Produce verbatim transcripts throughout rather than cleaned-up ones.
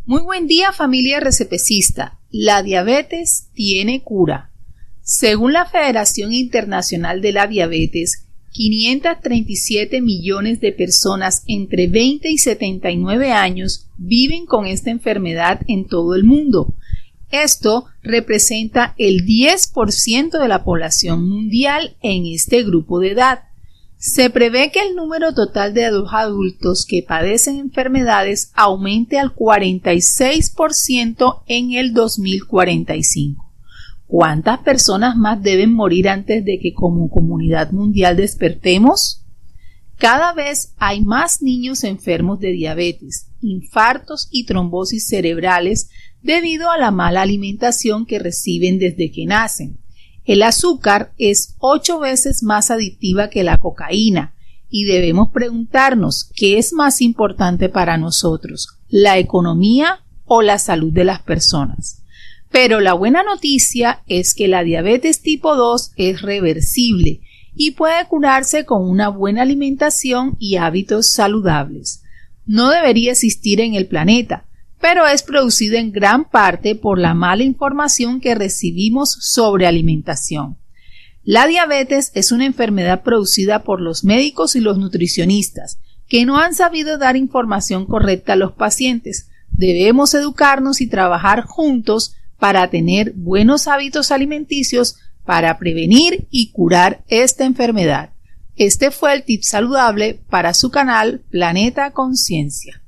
Muy buen día, familia RCPcista. La diabetes tiene cura. Según la Federación Internacional de la Diabetes, quinientos treinta y siete millones de personas entre veinte y setenta y nueve años viven con esta enfermedad en todo el mundo. Esto representa el diez por ciento de la población mundial en este grupo de edad. Se prevé que el número total de los adultos que padecen enfermedades aumente al cuarenta y seis por ciento en el dos mil cuarenta y cinco. ¿Cuántas personas más deben morir antes de que como comunidad mundial despertemos? Cada vez hay más niños enfermos de diabetes, infartos y trombosis cerebrales debido a la mala alimentación que reciben desde que nacen. El azúcar es ocho veces más adictiva que la cocaína y debemos preguntarnos qué es más importante para nosotros, la economía o la salud de las personas. Pero la buena noticia es que la diabetes tipo dos es reversible y puede curarse con una buena alimentación y hábitos saludables. No debería existir en el planeta, pero es producida en gran parte por la mala información que recibimos sobre alimentación. La diabetes es una enfermedad producida por los médicos y los nutricionistas, que no han sabido dar información correcta a los pacientes. Debemos educarnos y trabajar juntos para tener buenos hábitos alimenticios para prevenir y curar esta enfermedad. Este fue el tip saludable para su canal Planeta Conciencia.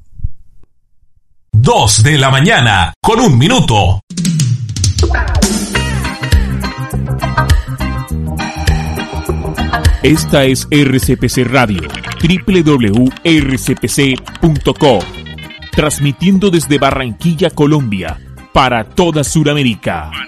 Dos de la mañana, con un minuto. Esta es R C P C Radio, doble u doble u doble u punto r c p c punto co, transmitiendo desde Barranquilla, Colombia, para toda Sudamérica.